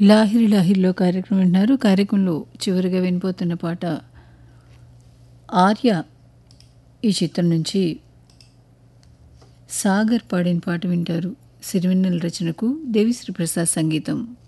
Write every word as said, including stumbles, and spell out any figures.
లాహిరి లాహిరిలో కార్యక్రమం వింటున్నారు. కార్యక్రమంలో చివరిగా వినిపోతున్న పాట ఆర్య ఈ చిత్రం నుంచి సాగర్ పాడిన పాట వింటారు. సిరివెన్నెల రచనకు దేవిశ్రీ ప్రసాద్ సంగీతం.